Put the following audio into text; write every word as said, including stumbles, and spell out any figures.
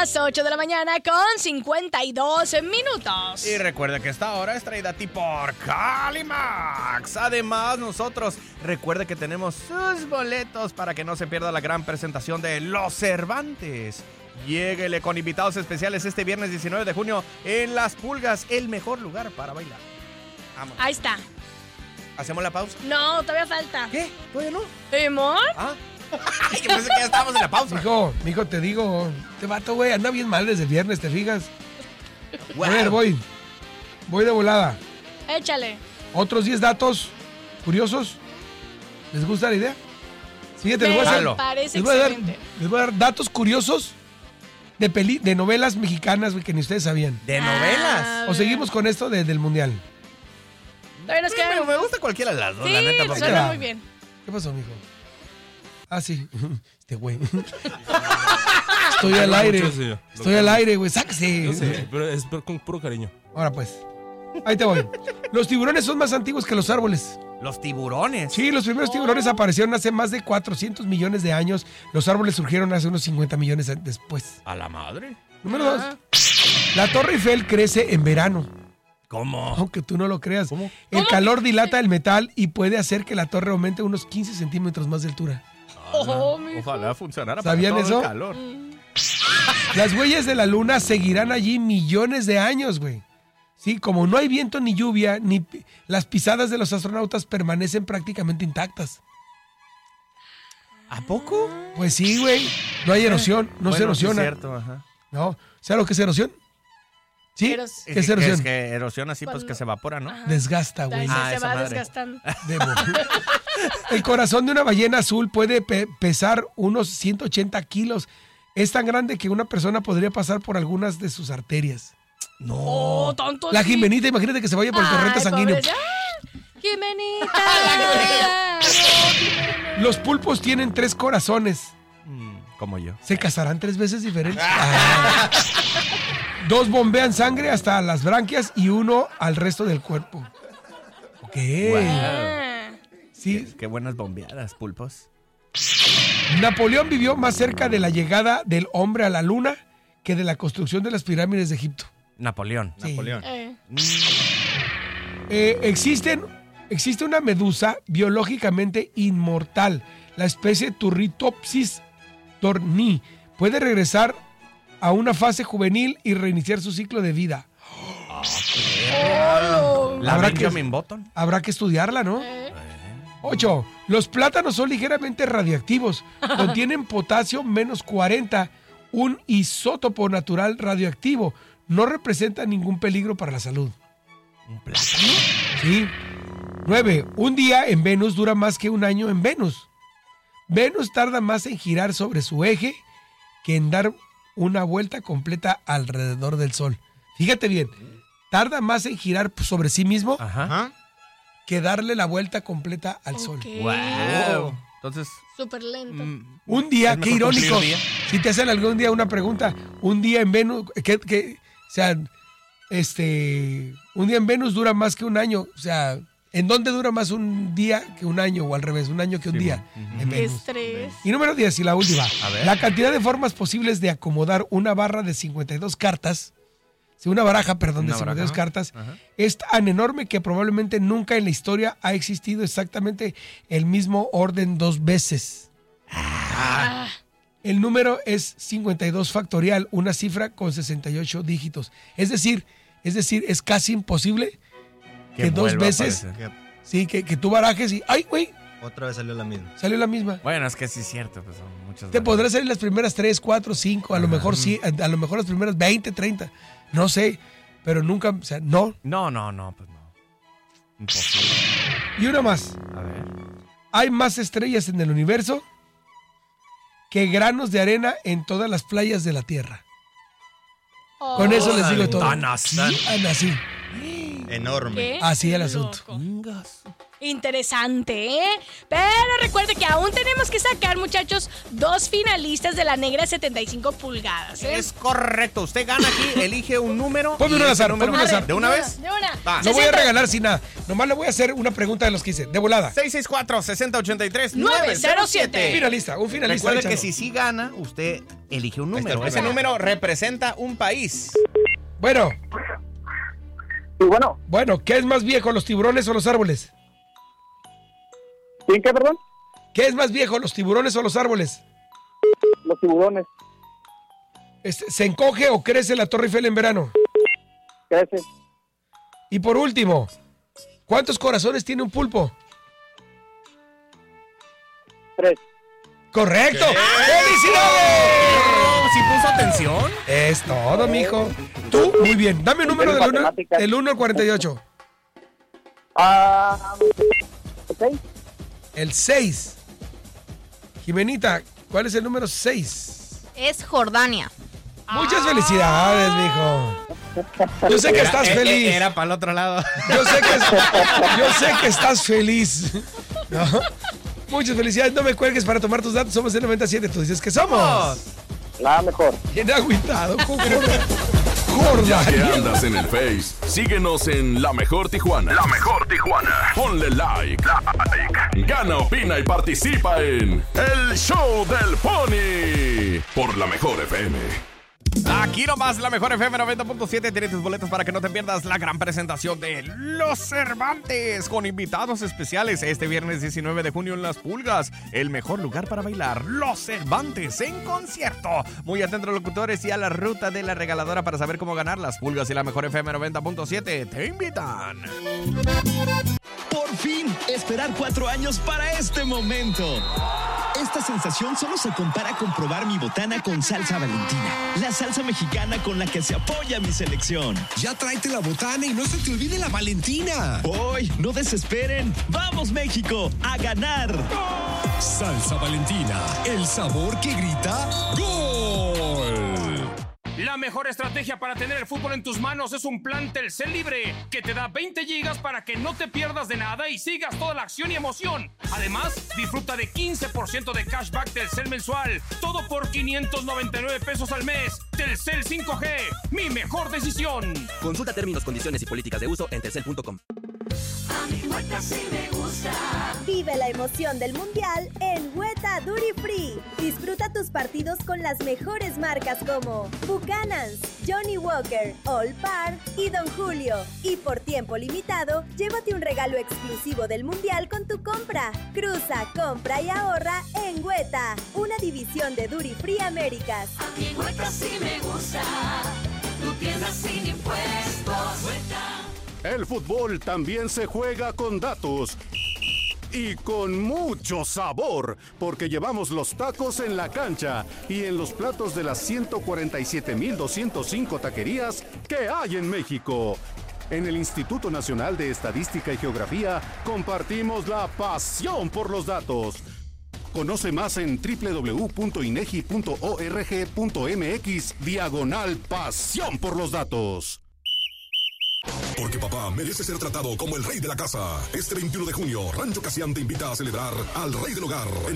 las ocho de la mañana con cincuenta y dos minutos. Y recuerda que esta hora es traída a ti por Calimax. Además, nosotros, recuerda que tenemos sus boletos para que no se pierda la gran presentación de Los Cervantes. Lléguele con invitados especiales este viernes diecinueve de junio en Las Pulgas, el mejor lugar para bailar. Vamos. Ahí está. ¿Hacemos la pausa? No, todavía falta. ¿Qué? ¿Todavía no? ¿Amor? Ah. Yo pensé que ya estábamos en la pausa. Mijo, mijo, te digo, te vato, güey, anda bien mal desde el viernes, ¿te fijas? Wow. A ver, voy. Voy de volada. Échale. Otros diez datos curiosos. ¿Les gusta la idea? Fíjate, les voy a hacer, Me parece les voy a dar, excelente. les voy a dar datos curiosos de peli, de novelas mexicanas, güey, que ni ustedes sabían. ¿De Ah, novelas? O seguimos con esto de- del mundial. Todavía nos Sí, quedan. me, me gusta cualquiera de las dos, Sí, la neta. porque- suena va. muy bien. ¿Qué pasó, mijo? Ah, sí. Este güey. Estoy al aire. Mucho, sí. Estoy al aire, güey. Sáquese. Yo sé, pero es con puro cariño. Ahora pues. Ahí te voy. Los tiburones son más antiguos que los árboles. Los tiburones. Sí, los primeros tiburones aparecieron hace más de cuatrocientos millones de años. Los árboles surgieron hace unos cincuenta millones después. ¿A la madre? Número dos. La Torre Eiffel crece en verano. ¿Cómo? Aunque tú no lo creas. ¿Cómo? El calor dilata el metal y puede hacer que la torre aumente unos quince centímetros más de altura. Oh, mijo. Ojalá funcionara para ¿Sabían todo eso? el calor. Las huellas de la luna seguirán allí millones de años, güey. Sí, como no hay viento ni lluvia, ni pi- las pisadas de los astronautas permanecen prácticamente intactas. ¿A poco? Pues sí, güey. No hay erosión, no se Bueno, sí es erosiona. cierto, ajá. No, ¿sabes lo que es erosión? ¿Sí? Eros- ¿Qué es erosión? Es que erosiona así, pues Cuando- que se evapora, ¿no? Ajá. Desgasta, Ahí güey. se, Ah, se esa va madre. desgastando. Debo. El corazón de una ballena azul puede pe- pesar unos ciento ochenta kilos. Es tan grande que una persona podría pasar por algunas de sus arterias. Oh, tonto. La sí. Jimenita, imagínate que se vaya por el torrente Ay, sanguíneo. pobre- ¡Ah! Jimenita. Los pulpos tienen tres corazones. Mm, como yo. ¿Se casarán tres veces diferentes? Ah. Dos bombean sangre hasta las branquias y uno al resto del cuerpo. Ok. Ah. Sí. Qué, qué buenas bombeadas, pulpos. Napoleón vivió más cerca de la llegada del hombre a la luna que de la construcción de las pirámides de Egipto. Napoleón. Sí. Napoleón. Eh. Eh, existen, existe una medusa biológicamente inmortal, la especie Turritopsis torni. Puede regresar a una fase juvenil y reiniciar su ciclo de vida. Oh. La Habrá que- Benjamin Button. Habrá que estudiarla, ¿no? Eh. ocho. Los plátanos son ligeramente radioactivos. Contienen potasio menos cuarenta, un isótopo natural radioactivo. No representa ningún peligro para la salud. ¿Un plátano? Sí. nueve. Un día en Venus dura más que un año en Venus. Venus tarda más en girar sobre su eje que en dar una vuelta completa alrededor del Sol. Fíjate bien, tarda más en girar sobre sí mismo Ajá. Ajá. que darle la vuelta completa al Sol. Ok. Wow. Entonces, Súper lento. mm, Un día, ¿Es qué mejor cumplir irónico. un día? Si te hacen algún día una pregunta, un día en Venus, que, que, o sea, este, un día en Venus dura más que un año. O sea, ¿en dónde dura más un día que un año? O al revés, un año que un Sí, día. ujú. En Qué Venus. estrés. Y número diez, y la última. A ver. La cantidad de formas posibles de acomodar una barra de cincuenta y dos cartas, sí, una baraja, perdón, de Una cincuenta y dos baraja. cartas, Ajá. es tan enorme que probablemente nunca en la historia ha existido exactamente el mismo orden dos veces. Ah. El número es cincuenta y dos factorial, una cifra con sesenta y ocho dígitos. Es decir, es decir, es casi imposible que dos vuelva a veces, aparecer. Que sí, que, que tú barajes y, ay, güey, otra vez salió la misma. salió la misma. Bueno, es que sí es cierto, pues son muchas. Te variantes. podrán salir las primeras tres, cuatro, cinco, a lo mejor sí, a, a lo mejor las primeras veinte, treinta, no sé, pero nunca, o sea, no. No, no, no, pues no. Imposible. Y una más, A ver. hay más estrellas en el universo que granos de arena en todas las playas de la Tierra. Con eso les digo todo. ¿Tan así? Tan así. Enorme. ¿Qué? Así el Loco. asunto. Chingas. Interesante, ¿eh? Pero recuerde que aún tenemos que sacar, muchachos, dos finalistas de la negra setenta y cinco pulgadas, ¿eh? Es correcto. Usted gana aquí, elige un número. Ponme y un ese azar, número- ponme un azar. ¿De una vez? De una. Va. No voy a regalar sin nada. Nomás le voy a hacer una pregunta de los que hice. De volada. seis seis cuatro, seis cero ocho tres, nueve nueve cero cero siete. siete. Finalista, un finalista. Recuerde que échalo. si sí gana, usted elige un número. el Ese primero. número representa un país. Bueno, Sí, bueno, bueno, ¿qué es más viejo, los tiburones o los árboles? ¿quién qué, perdón? ¿Qué es más viejo, los tiburones o los árboles? Los tiburones, Este, ¿Se encoge o crece la Torre Eiffel en verano? crece. Y por último, ¿cuántos corazones tiene un pulpo? Tres. ¡Correcto! ¡Felicidades! Oh, ¿sí puso atención? Es todo, mijo. Tú, muy bien. Dame un número del uno, Matemáticas. del uno al cuarenta y ocho. Ah, ¿ok? El seis. Jimenita, ¿cuál es el número seis? Es Jordania. Muchas felicidades, mijo. Yo sé que Era- estás eh, eh, feliz. Era para el otro lado. Yo sé que, yo sé que estás feliz. ¿No? Muchas felicidades. No me cuelgues para tomar tus datos. Somos el noventa y siete. Tú dices que somos. Nada mejor. Bien agüitado. con Jordania. Ya que Jordania. andas en el Face, síguenos en La Mejor Tijuana. La Mejor Tijuana. Ponle like. like. Gana, opina y participa en El Show del Pony. Por La Mejor F M. Aquí nomás la mejor F M noventa punto siete. Tiene tus boletos para que no te pierdas la gran presentación de Los Cervantes con invitados especiales este viernes diecinueve de junio en Las Pulgas. El mejor lugar para bailar, Los Cervantes en concierto. Muy atentos locutores y a la ruta de la regaladora para saber cómo ganar. Las Pulgas y la mejor F M noventa punto siete te invitan. Por fin, esperar cuatro años para este momento. Esta sensación solo se compara con probar mi botana con salsa Valentina, la salsa mexicana con la que se apoya mi selección. Ya tráete la botana y no se te olvide la Valentina. Voy, no desesperen. ¡Vamos, México, a ganar! Salsa Valentina, el sabor que grita ¡Gol! La mejor estrategia para tener el fútbol en tus manos es un plan Telcel Libre que te da veinte gigas para que no te pierdas de nada y sigas toda la acción y emoción. Además, disfruta de quince por ciento de cashback Telcel mensual, todo por quinientos noventa y nueve pesos al mes. Telcel cinco G, mi mejor decisión. Consulta términos, condiciones y políticas de uso en telcel punto com. A mi Hueta sí me gusta. Vive la emoción del Mundial en Hueta Duty Free. Disfruta tus partidos con las mejores marcas como Buchanan's, Johnny Walker, All Par y Don Julio. Y por tiempo limitado, llévate un regalo exclusivo del Mundial con tu compra. Cruza, compra y ahorra en Hueta, una división de Duty Free Américas. A mi Hueta sí me gusta. Tu tienda sin impuestos. Hueta. El fútbol también se juega con datos y con mucho sabor, porque llevamos los tacos en la cancha y en los platos de las ciento cuarenta y siete mil doscientos cinco taquerías que hay en México. En el Instituto Nacional de Estadística y Geografía compartimos la pasión por los datos. Conoce más en doble u doble u doble u punto inegi punto org punto mx diagonal pasión por los datos. Porque papá merece ser tratado como el rey de la casa. Este veintiuno de junio, Rancho Casián te invita a celebrar al rey del hogar.